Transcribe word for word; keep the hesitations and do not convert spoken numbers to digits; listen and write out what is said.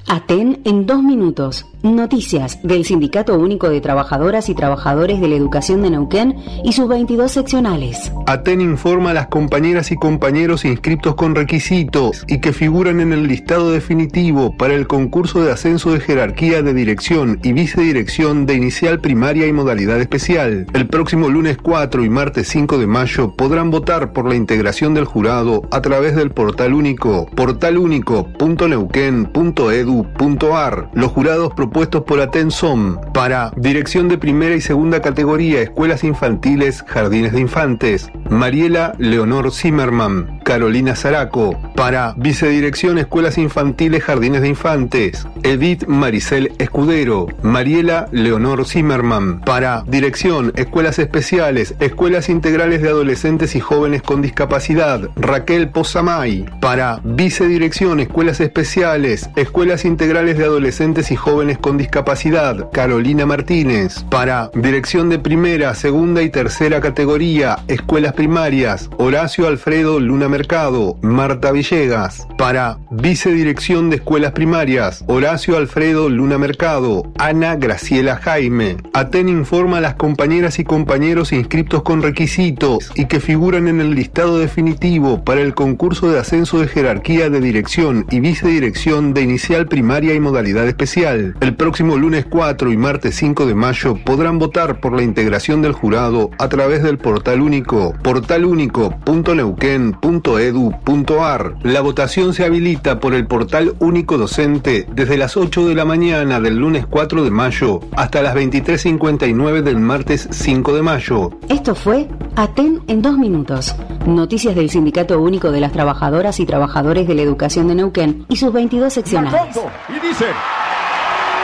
Aten en dos minutos. Noticias del Sindicato Único de Trabajadoras y Trabajadores de la Educación de Neuquén y sus veintidós seccionales. Aten informa a las compañeras y compañeros inscriptos con requisitos y que figuran en el listado definitivo para el concurso de ascenso de jerarquía de dirección y vicedirección de inicial primaria y modalidad especial. El próximo lunes cuatro y martes cinco de mayo podrán votar por la integración del jurado a través del portal único, portal único punto neuquén punto edu punto ar. Los jurados propuestos por Aten son: para Dirección de Primera y Segunda Categoría, Escuelas Infantiles, Jardines de Infantes, Mariela Leonor Zimmerman, Carolina Zaraco. Para Vicedirección, Escuelas Infantiles, Jardines de Infantes, Edith Maricel Escudero, Mariela Leonor Zimmerman. Para Dirección, Escuelas Especiales, Escuelas Integrales de Adolescentes y Jóvenes con Discapacidad, Raquel Pozamay. Para Vicedirección, Escuelas Especiales, Escuelas Integrales de Adolescentes y Jóvenes con Discapacidad, Carolina Martínez. Para Dirección de Primera, Segunda y Tercera Categoría, Escuelas Primarias, Horacio Alfredo Luna Mercado, Marta Villegas. Para Vicedirección de Escuelas Primarias, Horacio Alfredo Luna Mercado, Ana Graciela Jaime. Aten informa a las compañeras y compañeros inscriptos con requisitos y que figuran en el listado definitivo para el concurso de ascenso de jerarquía de dirección y vicedirección de inicial primaria y modalidad especial. El próximo lunes cuatro y martes cinco de mayo podrán votar por la integración del jurado a través del portal único, portal único punto neuquén punto edu punto ar. La votación se habilita por el portal único docente desde las ocho de la mañana del lunes cuatro de mayo hasta las veintitrés cincuenta y nueve del martes cinco de mayo. Esto fue Aten en dos minutos. Noticias del Sindicato Único de las Trabajadoras y Trabajadores de la Educación de Neuquén y sus veintidós seccionales. Y dice...